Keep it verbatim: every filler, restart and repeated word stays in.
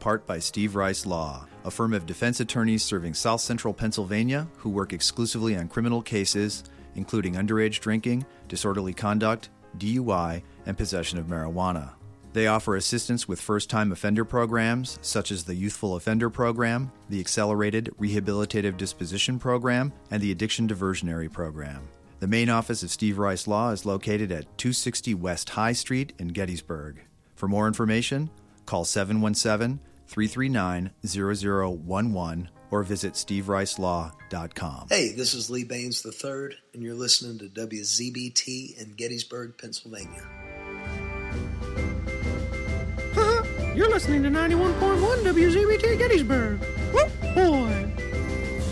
part by Steve Rice Law, a firm of defense attorneys serving South Central Pennsylvania who work exclusively on criminal cases, including underage drinking, disorderly conduct, D U I, and possession of marijuana. They offer assistance with first-time offender programs, such as the Youthful Offender Program, the Accelerated Rehabilitative Disposition Program, and the Addiction Diversionary Program. The main office of Steve Rice Law is located at two sixty West High Street in Gettysburg. For more information, call seven one seven, three three nine, zero zero one one or visit steve rice law dot com. Hey, this is Lee Baines the third, and you're listening to W Z B T in Gettysburg, Pennsylvania. You're listening to ninety-one point one W Z B T Gettysburg. Whoop, boy.